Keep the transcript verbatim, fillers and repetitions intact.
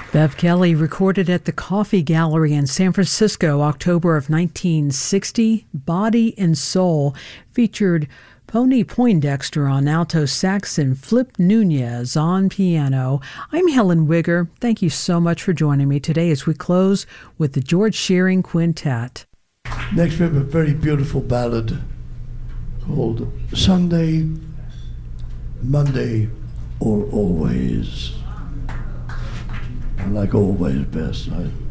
Bev Kelly recorded at the Coffee Gallery in San Francisco, October of nineteen sixty. Body and Soul featured Pony Poindexter on alto sax and Flip Nunez on piano. I'm Helen Wigger. Thank you so much for joining me today as we close with the George Shearing Quintet. Next we have a very beautiful ballad called Sunday, Monday, or Always. I like always best. I